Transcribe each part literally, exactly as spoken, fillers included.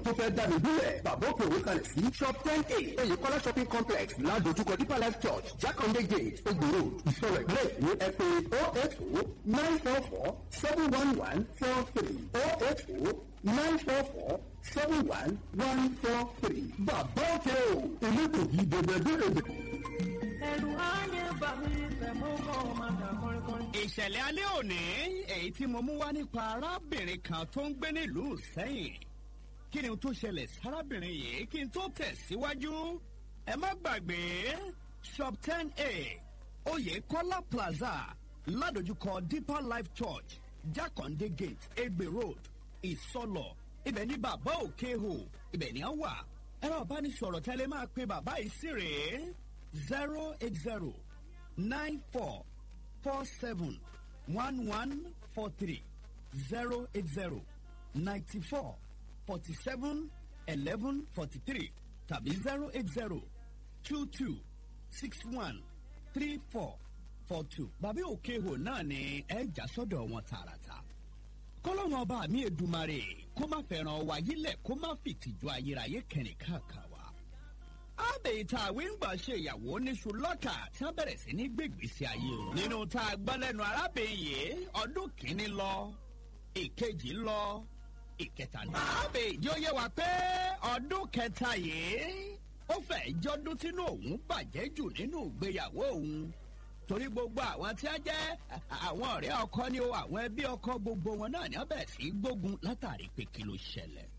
tó fẹ́ dáni dúrẹ̀ bàbá òkè òwe kalẹ̀ sí shop ten a oyèkọ́lá shopping complex ládojúkọ deeper life church jákàndé gate egbò road ìsọ̀rọ̀ ìpínlẹ̀ èkó ẹ pè oh eight oh nine four four seven one one four three oh eight oh nine four four seven one one four three bàbá òkè o elégbògi dèbèdèrèdè. ẹ̀rù ayé bà mí tẹ̀mọ́ kọ́ máa dà kọ́ríkọ́rí. ìṣẹ̀lẹ̀ alẹ́ òní èyí tí mo mú wá nípa arábìnrin kan tó ń gbé nílùú Ìṣẹ́yìn kí ni tó ṣẹlẹ̀ sárábìnrin yìí kí n tó tẹ̀síwájú ẹ má gbàgbé shop ten a Oyèkọ́lá plaza ládojúkọ Deeper Life Church Jákàndé gate Egbe road Ìsọlọ̀ ibẹ̀ ní bàbá òkè hò ibẹ̀ ní á wà ẹ̀rọ ìbánisọ̀rọ̀ tẹ́lẹ̀ máa pe bàbá yìí sí rèé zero eight zero nine four four seven one one four three zero eight zero ninety four forty seven eleven forty three tàbí zero eight zero two two six one three four four two. bàbá òkè hò náà ni ẹ jà sọ́dọ̀ wọn tààràtà kọ́lọ́wọ́n ọba mi Èdùmàrè kó má fẹ́ràn wa yílẹ̀ kó má fìtìjú ayérayé kẹrin káàkà wa. Àbẹ̀ ìta àwé ń gbà ṣe ìyàwó níṣu lọ́kà tí wọ́n bẹ̀rẹ̀ sí ní gbègbèsè ayé o. Nínú tá a gbọ́ lẹ́nu arábìnrin yìí ọdún kìíní lọ ìkejì lọ ìkẹta ní. Àbẹ̀ ìjọ yé wa pé ọdún kẹta yìí ó fẹ́ jọ́dún tínú òun bàjẹ́ jù nínú ìgbéyàwó òun. Torí gbogbo àwọn tí a jẹ́ àwọn ọ̀rẹ́ ọkọ ni o àwọn ẹbí ọkọ gbogbo wọn náà ni wọ́n bẹ̀rẹ̀ sí gbógun látàrí pé kí ló ṣẹlẹ̀.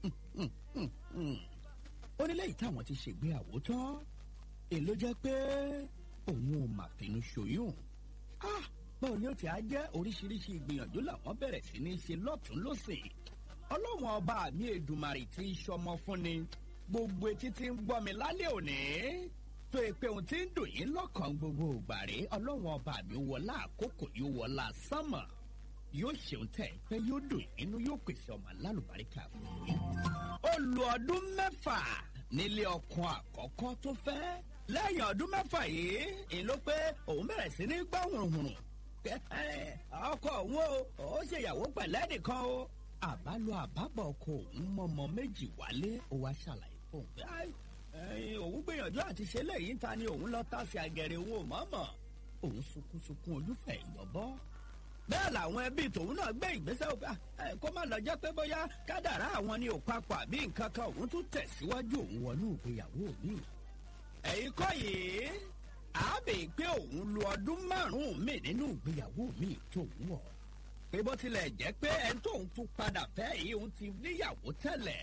Ó ní lẹ́yìn táwọn ti ṣègbéyàwó tán èló jẹ́ pé òun ò mà finú ṣoyún. Báwo ni ó ti á jẹ́ oríṣiríṣi ìgbìyànjú làwọn bẹ̀rẹ̀ sí ní ṣe lọ́tún lọ́sìn. Ọlọ́run ọba mi Èdùmàrè tí í ṣọmọ fún ni gbogbo etí tí ń gbọ́ mi lálẹ́ òní tó yẹ pé òun ti ń dùn yín lọ́kàn gbogbo ìgbà rèé Ọlọ́run ọba mi wọlá àkókò yóò wọlá sánmà yóò ṣeun tẹ̀ pé yóò dùn inú yóò pèsè ọmọ alálùbáríkà fún yín. Ó lo ọdún mẹ́fà nílé ọkọ àkọ́kọ́ tó fẹ́ lẹ́yìn ọdún mẹ́fà yìí èyí ló pé òun bẹ̀rẹ̀ sí ní gbọ́ hùrùhùrù ọkọ òun ó ṣèyàwó pẹ̀lẹ́ nìkan o àbálò àbábọ̀ ọkọ òun mọ́mọ méjì wálé ó wá ṣàlàyé fún un pé òun gbìyànjú àti ṣe lẹ́yìn ta ni òun lọ tàṣì àgẹ̀rẹ̀ òun ò mọ̀ọ́mọ̀ òun sunkúnsunkún olúfẹ̀ ìyọ̀bọ́ bẹ́ẹ̀ làwọn ẹbí tòun náà gbé ìgbésẹ̀ òkú kó má lọ jẹ́ pé bóyá kádàrá àwọn ni ò papọ̀ àbí nǹkan kan òun tún tẹ̀síwájú òun wọnú ìgbéyàwó mi. ẹ̀yin kọ́ yìí àábẹ̀ pé òun lu ọdún márùn-ún mi nínú ìgbéyàwó mi tóun wọ̀ pé bó tilẹ̀ jẹ́ pé ẹni tóun tún padà fẹ́ yìí òun ti níyàwó tẹ́lẹ̀.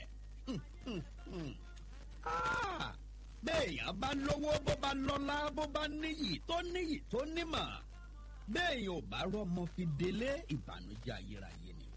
béèyàn bá lówó bó bá lọ́lá bó bá níyì tó níyì tó nímọ̀ béèyàn ò bá rọ́mọ fi délé ìbànújẹ́ ayérayé ni.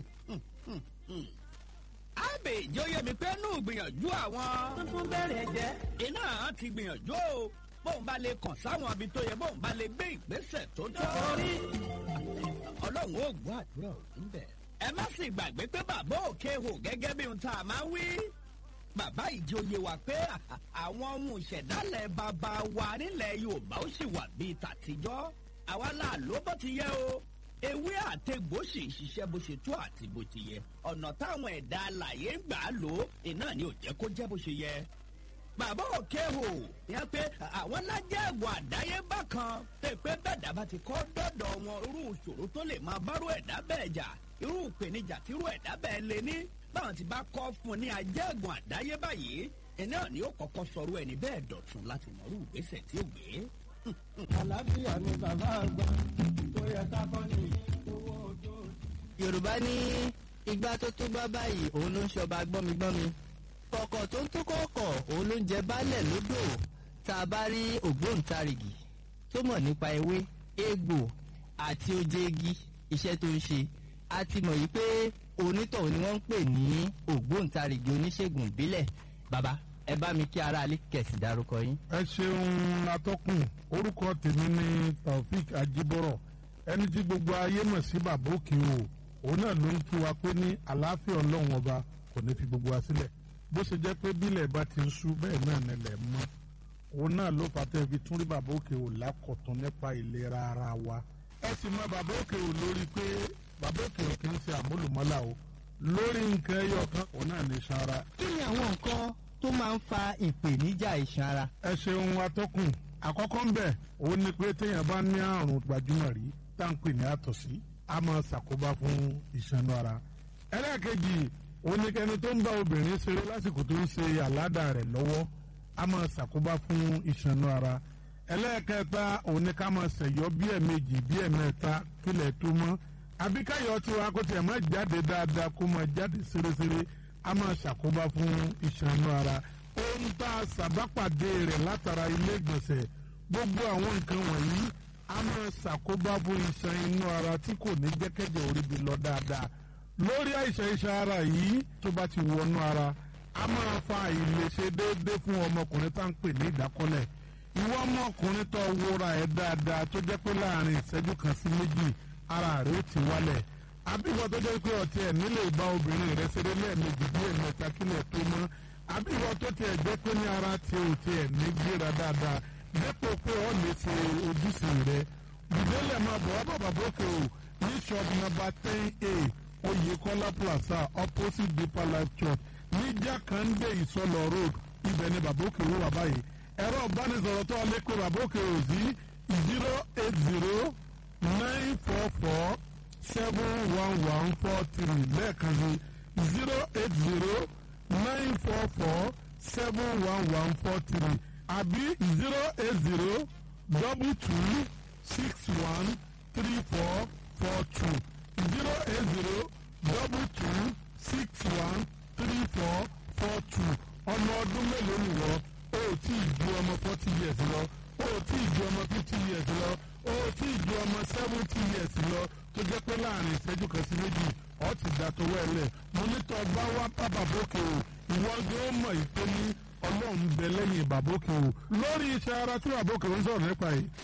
àbẹ̀ ìjọyẹ mi pé nù gbìyànjú àwọn. tuntun bẹ̀rẹ̀ jẹ́. iná ti gbìyànjú o bóun bá lè kàn sáwọn abi tó yẹ bóun bá lè gbé ìgbésẹ̀ tó tọ́. ọlọ́run ó gbọ́ àdúrà òun bẹ̀. ẹ má sì gbàgbé pé bàbá òkè hò gẹ́gẹ́ bí ohun tá a máa wí. bàbá ìjòyè wà pé àwọn ohun ìṣẹ̀dálẹ̀ bàbá wa nílẹ̀ Yorùbá ó sì wà bíi tàtijọ́ àwa là ló bó ti yẹ o ewé àtegbò sì ń ṣiṣẹ́ bó ṣe tó àti bó ti yẹ ọ̀nà táwọn ẹ̀dá alàyè ń gbà á lò ó iná ni ò jẹ́ kó jẹ́ bó ṣe yẹ. bàbá òkè hò yẹn pé àwọn lájẹ́ ẹ̀gbọ́n àdáyébá kan pé pé bẹ́ẹ̀dá bá ti kọ́ dọ́dọ̀ wọn irú ìṣòro tó lè máa bárò ẹ̀dá bẹ́ẹ̀ jà irú ìpèníjà tírú ẹ̀dá bẹ́ẹ̀ lé ní báwọn ti bá kọ́ fún un ní ajẹ́ ẹ̀gbọ́n àdáyébá yìí iná ni ó kọ́kọ́ sọ̀rọ̀ ẹni bẹ́ẹ̀ dọ̀tun láti mọ̀rú ìgbésẹ̀ tí ó gbé. àlàáfíà ni bàbá àgbà tó yẹ ká kọ́ ní owó ojú. Yorùbá ní igbá tó tó gbá báyìí òun ló ń ṣọba gbọ́migbọ́mi kọ̀kọ̀ tó ń tó kọ̀kọ̀ òun ló ń jẹ baálẹ̀ lódò tá a bá rí ògbóǹtarìgì tó mọ̀ nípa ewé egbò àti oje igi iṣẹ́ tó ń ṣe a ti mọ̀ yìí pé onítọ̀hún ni wọ́n ń pè ní ògbóǹtarìgì oníṣègùn ìbílẹ̀ bàbá ẹ bá mi kí aráalé kẹ̀sì dárúkọ yín. ẹ ṣeun atọ́kùn orúkọ tèmi ní Taofik Ajibọrọ ẹni tí gbogbo ayé mọ̀ sí bàbá òkè o òun náà ló ń kí wa pé ní àlàáfíà ọlọ́run ọba kò ní fi gbogbo wa sílẹ̀ bó ṣe jẹ́ pé bílẹ̀ bá ti ń ṣú bẹ́ẹ̀ náà nílẹ̀ mọ́ òun náà ló fà tẹ́ fi tún rí bàbá òkè o lákọ̀tún nípa ìlera ara wa ẹ sì mọ bàbá òkè o lórí pé bàbá òkè o kì í ṣe àmúlùmọ́là o lórí nǹkan ẹyọ kan òun náà ní iṣan ara. kí ni àwọn nǹkan tó máa ń fa ìpèníjà iṣan ara? ẹ ṣeun atọ́kùn. àkọ́kọ́ ń bẹ̀ òun ni pé téèyàn bá ní àrùn gbajúmọ̀ rí tá à ń pè ní àtọ̀sí a máa ṣàkóbá fún iṣan ara. ẹlẹ́ẹ̀kejì òun ni kẹni tó ń bá obìnrin ṣeré lásìkò tó ń ṣe àládà rẹ̀ lọ́wọ́ a máa ṣàkóbá fún iṣan ara. ẹlẹ́ẹ̀kẹta òun ni ká máa ṣẹ̀yọ́ bí ẹ̀ẹ̀mejì bí ẹ̀ẹ̀mẹ́ta kílẹ̀ tó mọ́ àbí káyọ̀ tiwa kó tiẹ̀ máa jáde dáadáa kó máa jáde ṣeréṣeré a máa ṣàkóbá fún iṣan ara. ohun tá a ṣàbápàdé rẹ̀ látara ilé ìgbọ̀nsẹ̀ gbogbo àwọn nǹkan wọ̀nyí a máa ṣàkóbá fún iṣan inú ara tí kò ní jẹ́kẹ́jẹ́ orí bi lọ dáadáa. lórí àìsàn iṣan ara yìí tó bá ti wọnú ara a máa fa àìlèṣe déédéé fún ọmọkùnrin tá à ń pè ní ìdákọ́lẹ̀. ìwọ ọmọkùnrin tó wúra ẹ̀ dáadáa tó jẹ́ pé láàrin ìṣẹ́jú kan sí méjì ara rẹ̀ ó ti wálẹ̀. àbíwọ tó jẹ́ pé ọtí ẹ̀ nílé ìbá obìnrin rẹ̀ ṣeré lẹ́ẹ̀mejì bí ẹ̀mẹ́ta kílẹ̀ tó mọ́. àbíwọ tó tiẹ̀ jẹ́ pé ní ara ti ò tiẹ̀ ní gbéra dáadáa dépò pé ọ lè ṣe ojúṣe rẹ̀. ìdílé máa bọ̀ wá bàbá bókè o ní shop number ten a Oyèkọ́lá plaza opposite Deeper Life Church ní Jákàndé Ìsọlọ road ibẹ̀ ni bàbá òkè wò wà báyìí. ẹ̀rọ ìbánisọ̀rọ̀ tó lè pé bàbá òkè o sí zero eight zero nine four four seven one one four three lẹ́ẹ̀kan sí zero eight zero nine four four seven one one four three àbí zero eight zero double two six one three four four two zero eight zero double two six one three four four two. ọmọ ọdún mélòó ni wọ́n ó tí ì ju ọmọ forty years lọ ó tí ì ju ọmọ fifty years lọ ó tí ì ju ọmọ seventy years lọ tó jẹ́ pé láàrin ìṣẹ́jú kan sí méjì ó ti dà tó wẹ̀lẹ̀. mo ní tọ́ bá wá bá bàbókè o ìwọ gbé mọ̀ ìpè ní ọlọ́run bẹ lẹ́yìn bàbókè o. lórí iṣẹ́ ara tí bàbókè ń sọ̀rọ̀ nípa yìí